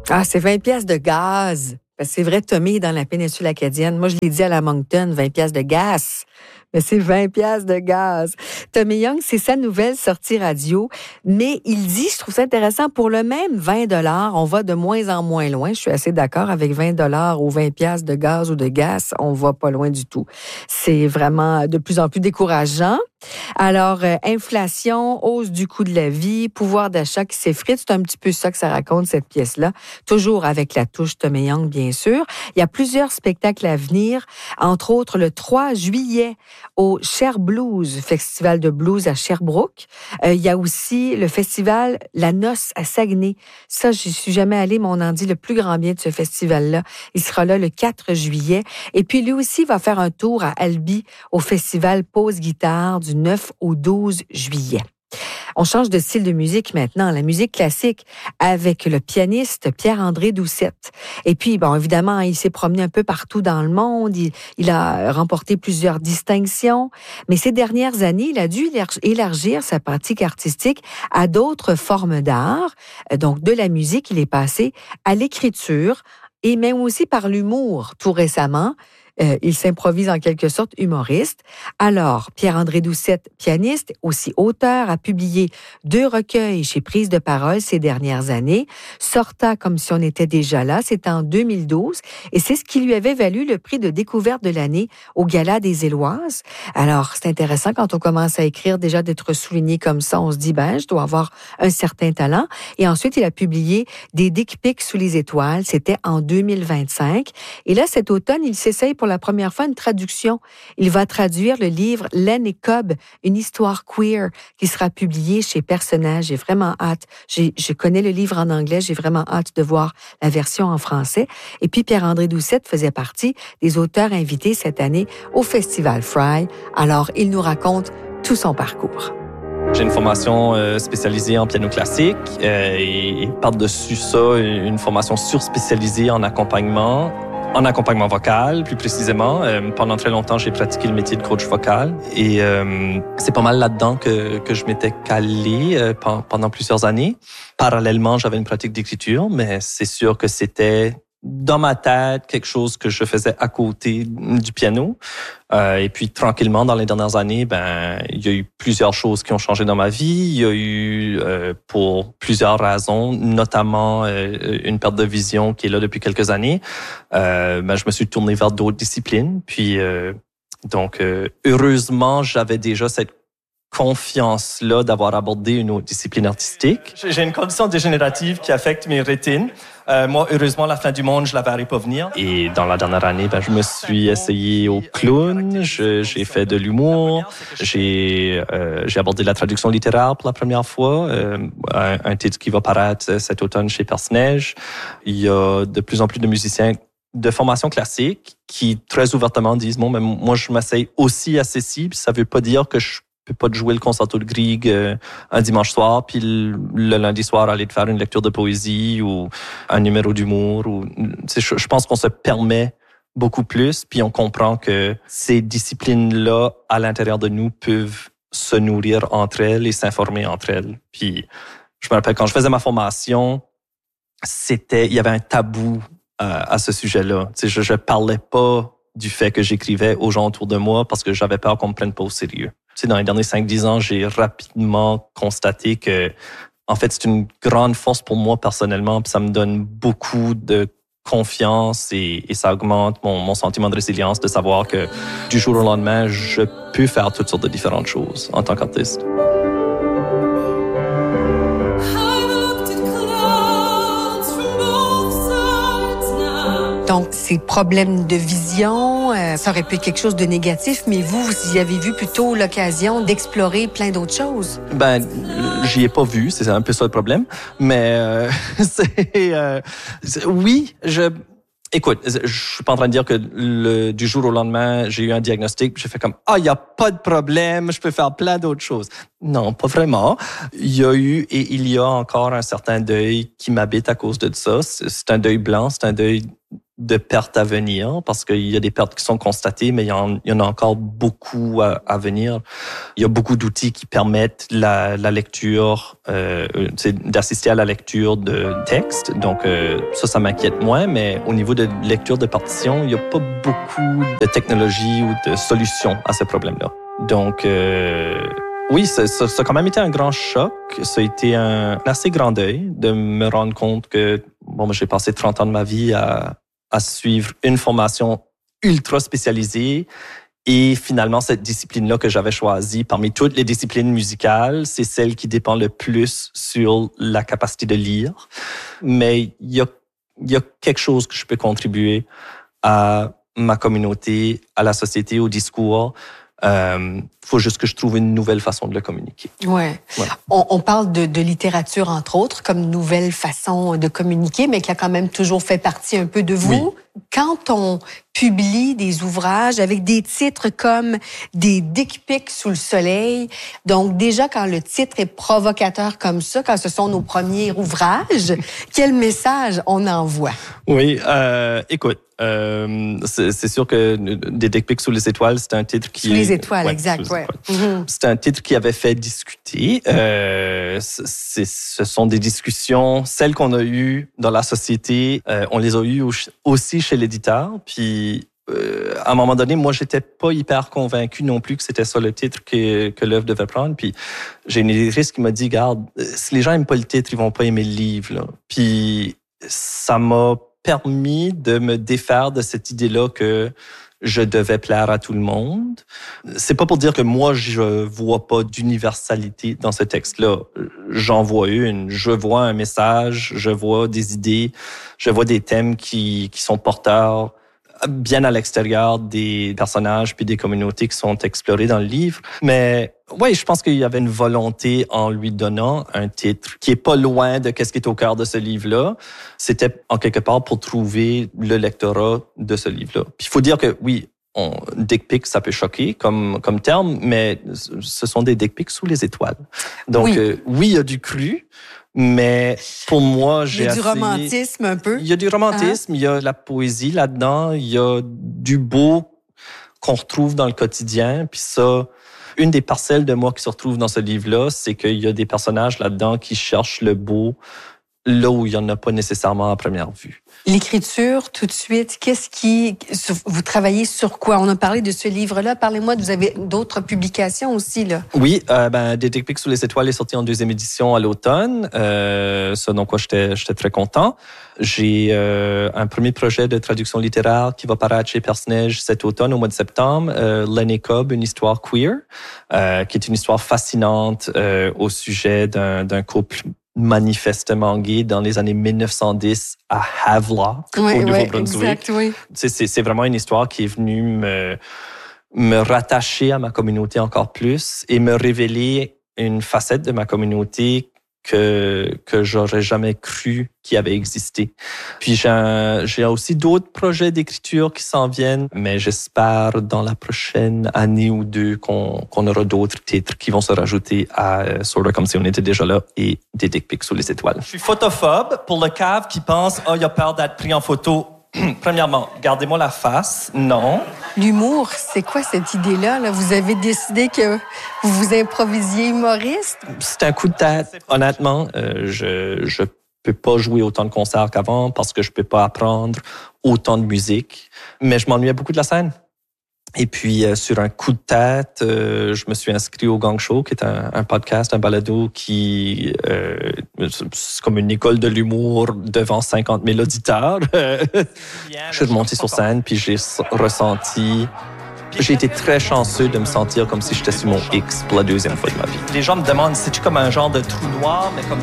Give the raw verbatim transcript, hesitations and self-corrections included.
Ah, c'est vingt piastres de gaz. Parce que c'est vrai, Tommy est dans la péninsule acadienne. Moi, je l'ai dit à la Moncton, vingt piastres de gaz. Mais c'est vingt piastres de gaz. Tommy Young, c'est sa nouvelle sortie radio. Mais il dit, je trouve ça intéressant, pour le même vingt dollars, on va de moins en moins loin. Je suis assez d'accord avec vingt dollars ou vingt piastres de gaz ou de gaz. On va pas loin du tout. C'est vraiment de plus en plus décourageant. Alors, euh, inflation, hausse du coût de la vie, pouvoir d'achat qui s'effrite, c'est un petit peu ça que ça raconte, cette pièce-là. Toujours avec la touche Tommy Young, bien sûr. Il y a plusieurs spectacles à venir, entre autres le trois juillet au Cher Blues, festival de blues à Sherbrooke. Euh, il y a aussi le festival La Noce à Saguenay. Ça, je suis jamais allée, mais on en dit le plus grand bien de ce festival-là. Il sera là le quatre juillet. Et puis, lui aussi va faire un tour à Albi au festival Pause Guitare du neuf au douze juillet. On change de style de musique maintenant, la musique classique, avec le pianiste Pierre-André Doucette. Et puis, bon, évidemment, il s'est promené un peu partout dans le monde, il, il a remporté plusieurs distinctions, mais ces dernières années, il a dû élargir sa pratique artistique à d'autres formes d'art. Donc, de la musique, il est passé à l'écriture et même aussi par l'humour tout récemment. Euh, il s'improvise en quelque sorte humoriste. Alors, Pierre-André Doucette, pianiste, aussi auteur, a publié deux recueils chez Prise de Parole ces dernières années. Sorta comme si on était déjà là, c'était en deux mille douze, et c'est ce qui lui avait valu le prix de découverte de l'année au Gala des Éloises. Alors, c'est intéressant quand on commence à écrire, déjà d'être souligné comme ça, on se dit, ben, je dois avoir un certain talent. Et ensuite, il a publié Des dick pics sous les étoiles, c'était en deux mille vingt-cinq. Et là, cet automne, il s'essaye pour la première fois une traduction. Il va traduire le livre Len et Cobb, une histoire queer, qui sera publié chez Personnages. J'ai vraiment hâte. J'ai, je connais le livre en anglais, j'ai vraiment hâte de voir la version en français. Et puis Pierre-André Doucette faisait partie des auteurs invités cette année au Festival Fry. Alors, il nous raconte tout son parcours. J'ai une formation euh, spécialisée en piano classique euh, et, et par-dessus ça, une formation surspécialisée en accompagnement. En accompagnement vocal, plus précisément. Euh, pendant très longtemps, j'ai pratiqué le métier de coach vocal. Et euh, c'est pas mal là-dedans que, que je m'étais calé euh, pendant plusieurs années. Parallèlement, j'avais une pratique d'écriture, mais c'est sûr que c'était dans ma tête quelque chose que je faisais à côté du piano. Euh, et puis, tranquillement, dans les dernières années, ben, il y a eu plusieurs choses qui ont changé dans ma vie. Il y a eu, euh, pour plusieurs raisons, notamment euh, une perte de vision qui est là depuis quelques années. Euh, ben, je me suis tourné vers d'autres disciplines. Puis, euh, donc, euh, heureusement, j'avais déjà cette confiance-là d'avoir abordé une autre discipline artistique. J'ai une condition dégénérative qui affecte mes rétines. Euh, moi, heureusement, la fin du monde, je la verrai pas venir. Et dans la dernière année, ben, je me suis essayé au clown, je, j'ai fait de l'humour, j'ai, euh, j'ai abordé la traduction littéraire pour la première fois, euh, un, un titre qui va paraître cet automne chez Perce-Neige. Il y a de plus en plus de musiciens de formation classique qui très ouvertement disent « Bon, mais moi, je m'essaye aussi à ceci, puis ça veut pas dire que je peux pas jouer le concerto de Grieg euh, un dimanche soir, puis le, le lundi soir aller te faire une lecture de poésie ou un numéro d'humour. Ou, je, je pense qu'on se permet beaucoup plus, puis on comprend que ces disciplines-là, à l'intérieur de nous, peuvent se nourrir entre elles et s'informer entre elles. Puis je me rappelle, quand je faisais ma formation, c'était, il y avait un tabou euh, à ce sujet-là. Tu sais, je, je parlais pas du fait que j'écrivais aux gens autour de moi parce que j'avais peur qu'on me prenne pas au sérieux. Tu sais, dans les derniers cinq dix ans, j'ai rapidement constaté que, en fait, c'est une grande force pour moi personnellement, puis ça me donne beaucoup de confiance et, et ça augmente mon, mon sentiment de résilience de savoir que du jour au lendemain, je peux faire toutes sortes de différentes choses en tant qu'artiste. Donc, ces problèmes de vision, euh, ça aurait pu être quelque chose de négatif, mais vous, vous y avez vu plutôt l'occasion d'explorer plein d'autres choses. Ben, j'y ai pas vu, c'est un peu ça le problème, mais euh, c'est, euh, c'est... Oui, je... Écoute, je suis pas en train de dire que le, du jour au lendemain, j'ai eu un diagnostic, j'ai fait comme « Ah, il y a pas de problème, je peux faire plein d'autres choses. » Non, pas vraiment. Il y a eu et il y a encore un certain deuil qui m'habite à cause de ça. C'est un deuil blanc, c'est un deuil de pertes à venir parce qu'il y a des pertes qui sont constatées, mais il y en, il y en a encore beaucoup à, à venir. Il y a beaucoup d'outils qui permettent la, la lecture, euh, d'assister à la lecture de texte. Donc, euh, ça, ça m'inquiète moins, mais au niveau de lecture de partition, il n'y a pas beaucoup de technologie ou de solutions à ce problème-là. Donc, euh, oui, ça, ça, ça a quand même été un grand choc. Ça a été un, un assez grand deuil de me rendre compte que bon, j'ai passé trente ans de ma vie à, à suivre une formation ultra spécialisée et finalement, cette discipline-là que j'avais choisie parmi toutes les disciplines musicales, c'est celle qui dépend le plus sur la capacité de lire. Mais il y a, il y a quelque chose que je peux contribuer à ma communauté, à la société, au discours. Il euh, faut juste que je trouve une nouvelle façon de le communiquer. Ouais. ouais. On, on parle de, de littérature, entre autres, comme nouvelle façon de communiquer, mais qui a quand même toujours fait partie un peu de vous. Oui. Quand on publie des ouvrages avec des titres comme des dick pics sous le soleil, donc déjà quand le titre est provocateur comme ça, quand ce sont nos premiers ouvrages, quel message on envoie? Oui, euh, écoute. Euh, c'est, c'est sûr que des dick pics sous les étoiles, c'est un titre qui... Sous les étoiles, ouais, exact, ouais. Mm-hmm. C'est un titre qui avait fait discuter. Euh, c'est, ce sont des discussions, celles qu'on a eues dans la société, euh, on les a eues aussi chez l'éditeur. Puis, euh, à un moment donné, moi, j'étais pas hyper convaincu non plus que c'était ça le titre que, que l'œuvre devait prendre. Puis, j'ai une éditrice qui m'a dit, garde, si les gens aiment pas le titre, ils vont pas aimer le livre, là. Puis, ça m'a permis de me défaire de cette idée-là que je devais plaire à tout le monde. C'est pas pour dire que moi, je vois pas d'universalité dans ce texte-là. J'en vois une. Je vois un message, je vois des idées, je vois des thèmes qui, qui sont porteurs bien à l'extérieur des personnages puis des communautés qui sont explorées dans le livre. Mais oui, je pense qu'il y avait une volonté en lui donnant un titre qui est pas loin de qu'est-ce qui est au cœur de ce livre-là. C'était en quelque part pour trouver le lectorat de ce livre-là. Puis il faut dire que oui, on, dick pic, ça peut choquer comme comme terme, mais ce sont des dick pics sous les étoiles. Donc oui, euh, oui il y a du cru. Mais pour moi, j'ai essayé... Il y a essayé... du romantisme un peu. Il y a du romantisme, uh-huh. Il y a la poésie là-dedans, il y a du beau qu'on retrouve dans le quotidien. Puis ça, une des parcelles de moi qui se retrouve dans ce livre-là, c'est qu'il y a des personnages là-dedans qui cherchent le beau là où il n'y en a pas nécessairement à première vue. L'écriture, tout de suite, qu'est-ce qui... Vous travaillez sur quoi? On a parlé de ce livre-là. Parlez-moi, vous avez d'autres publications aussi, là. Oui, euh, ben, Des dick pics sous les étoiles est sorti en deuxième édition à l'automne. Euh, ça, donc, quoi, j'étais, j'étais très content. J'ai euh, un premier projet de traduction littéraire qui va paraître chez Personnage cet automne, au mois de septembre. Euh, Lenny Cobb, une histoire queer, euh, qui est une histoire fascinante euh, au sujet d'un, d'un couple manifestement gay dans les années mille neuf cent dix à Havelock, oui, au Nouveau-Brunswick. Oui, exact, oui. C'est, c'est, c'est vraiment une histoire qui est venue me, me rattacher à ma communauté encore plus et me révéler une facette de ma communauté que que j'aurais jamais cru qu'il avait existé. Puis j'ai, un, j'ai aussi d'autres projets d'écriture qui s'en viennent, mais j'espère dans la prochaine année ou deux qu'on, qu'on aura d'autres titres qui vont se rajouter à euh, Sorta comme si on était déjà là et des dick pics sous les étoiles. Je suis photophobe pour le cave qui pense « Ah, oh, il a peur d'être pris en photo ». Premièrement, gardez-moi la face. Non. L'humour, c'est quoi cette idée-là? Là? Vous avez décidé que vous vous improvisiez humoriste? C'est un coup de tête. Honnêtement, euh, je je peux pas jouer autant de concerts qu'avant parce que je peux pas apprendre autant de musique. Mais je m'ennuyais beaucoup de la scène. Et puis, euh, sur un coup de tête, euh, je me suis inscrit au Gang Show, qui est un, un podcast, un balado qui... Euh, c'est comme une école de l'humour devant cinquante mille auditeurs. Je suis remonté sur scène, puis j'ai ressenti... J'ai été très chanceux de me sentir comme si j'étais sur mon X pour la deuxième fois de ma vie. Les gens me demandent, c'est-tu comme un genre de trou noir, mais comme